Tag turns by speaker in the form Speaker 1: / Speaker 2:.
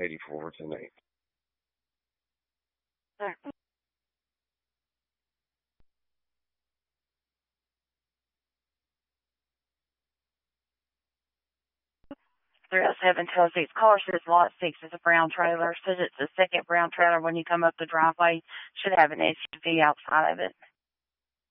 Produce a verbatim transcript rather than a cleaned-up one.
Speaker 1: eighty-four ten eight.
Speaker 2: three oh seven tells these car says lot six is a brown trailer. Says it's the second brown trailer when you come up the driveway. Should have an S U V outside of it.